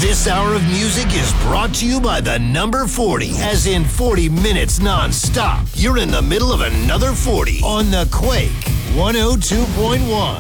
This hour of music is brought to you by the number 40, as in 40 minutes non-stop. You're in the middle of another 40 on the Quake 102.1.